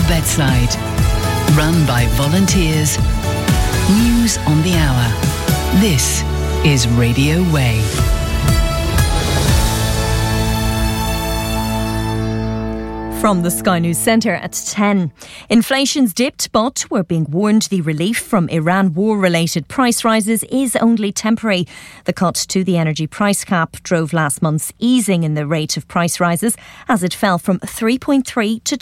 bedside. Run by volunteers. News on the hour. This is Radio Way. From the Sky News Centre at 10. Inflation's dipped, but we're being warned the relief from Iran war-related price rises is only temporary. The cut to the energy price cap drove last month's easing in the rate of price rises as it fell from 3.3% to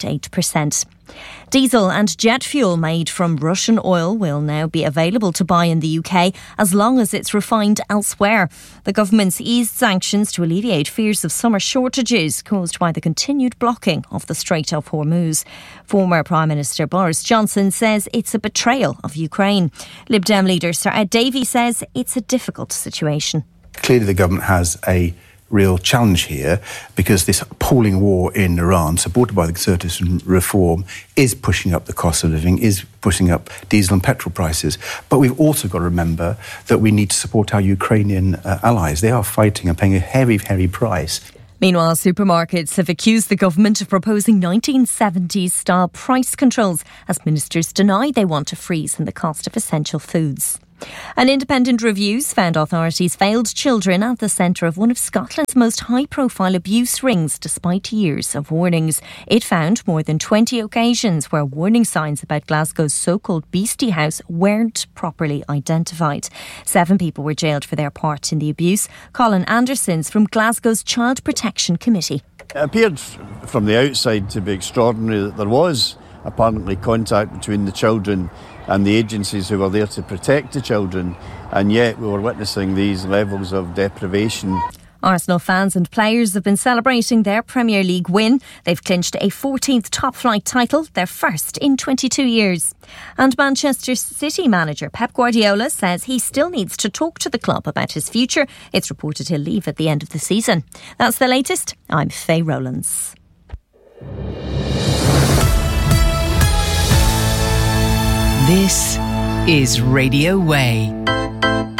2.8%. Diesel and jet fuel made from Russian oil will now be available to buy in the UK as long as it's refined elsewhere. The government's eased sanctions to alleviate fears of summer shortages caused by the continued blocking of the Strait of Hormuz. Former Prime Minister Boris Johnson says it's a betrayal of Ukraine. Lib Dem leader Sir Ed Davey says it's a difficult situation. Clearly the government has a real challenge here because this appalling war in Iran, supported by the Conservatives and Reform, is pushing up the cost of living, is pushing up diesel and petrol prices. But we've also got to remember that we need to support our Ukrainian allies. They are fighting and paying a heavy, heavy price. Meanwhile, supermarkets have accused the government of proposing 1970s-style price controls as ministers deny they want to freeze in the cost of essential foods. An independent reviews found authorities failed children at the centre of one of Scotland's most high-profile abuse rings despite years of warnings. It found more than 20 occasions where warning signs about Glasgow's so-called Beastie House weren't properly identified. 7 people were jailed for their part in the abuse. Colin Anderson's from Glasgow's Child Protection Committee. It appeared from the outside to be extraordinary that there was apparently contact between the children and the agencies who were there to protect the children, and yet we were witnessing these levels of deprivation. Arsenal fans and players have been celebrating their Premier League win. They've clinched a 14th top-flight title, their first in 22 years. And Manchester City manager Pep Guardiola says he still needs to talk to the club about his future. It's reported he'll leave at the end of the season. That's the latest. I'm Faye Rowlands. This is Radio Way.